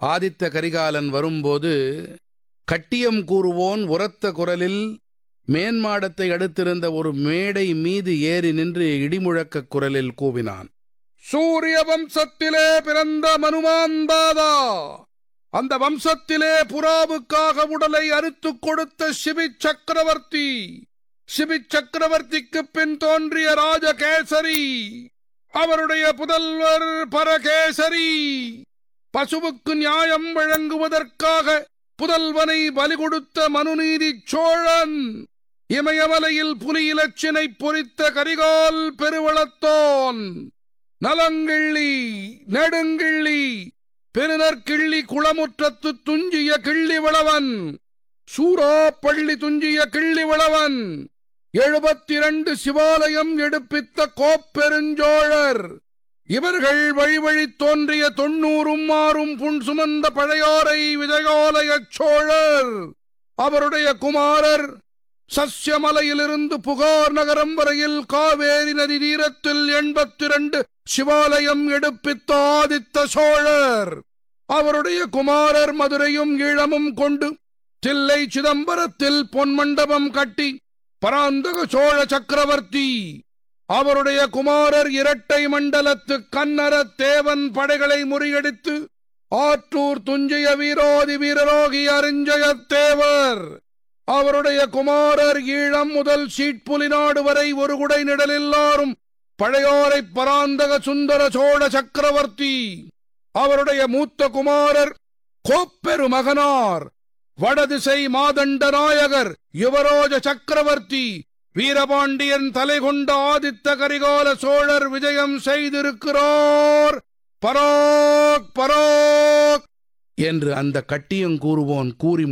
ஆதித்த கரிகாலன் வரும்போது கட்டியம் கூறுவோன் உரத்த குரலில் மேன்மாடத்தை அடுத்திருந்த ஒரு மேடை மீது ஏறி நின்று இடிமுழக்க குரலில் கூவினான். சூரிய வம்சத்திலே பிறந்த மனுமாந்தாதா, அந்த வம்சத்திலே புறாவுக்காக உடலை அறுத்துக் கொடுத்த சிபி சக்கரவர்த்தி, சிபி சக்கரவர்த்திக்கு பின் தோன்றிய ராஜகேசரி, அவருடைய புதல்வர் பரகேசரி, பசுவுக்கு நியாயம் வழங்குவதற்காக புதல்வனை பலி கொடுத்த மனுநீதி சோழன், இமயமலையில் புலி இலச்சினை பொறித்த கரிகால் பெருவளத்தோன், நலங்கிள்ளி நெடுங்கிள்ளி பெருநற்கிள்ளி குளமுற்றத்து துஞ்சிய கிள்ளி விளவன், சூறாப்பள்ளி துஞ்சிய கிள்ளி விளவன், 72 சிவாலயம் எடுப்பித்த கோப்பெருஞ்சோழர், இவர்கள் வழி தோன்றிய 90 புன் சுமந்த பழையோரை விஜயாலயச் சோழர், அவருடைய குமாரர் சஸ்யமலையிலிருந்து புகார் நகரம் வரையில் காவேரி நதி தீரத்தில் 82 சிவாலயம் எடுப்பித்த ஆதித்த சோழர், அவருடைய குமாரர் மதுரையும் ஈழமும் கொண்டு தில்லை சிதம்பரத்தில் பொன்மண்டபம் கட்டி பராந்தக சோழ சக்கரவர்த்தி, அவருடைய குமாரர் இரட்டை மண்டலத்து கன்னர தேவன் படைகளை முறியடித்து ஆற்றூர் துஞ்சிய வீரோதி வீரரோகி அரிஞ்சயத்தேவர், அவருடைய குமாரர் ஈழம் முதல் சீட்புலிநாடு வரை ஒரு குடை நிழலில்லாரும் பழையோரை பராந்தக சுந்தர சோழ சக்கரவர்த்தி, அவருடைய மூத்த குமாரர் கோப்பெரு மகனார் வடதிசை மாதண்ட நாயகர் யுவரோஜ சக்கரவர்த்தி, வீரபாண்டியன் தலை கொண்ட ஆதித்த கரிகால சோழர் விஜயம் செய்திருக்கிறார், பராக் பராக் என்று அந்த கட்டியங்கூறுவோன் கூறி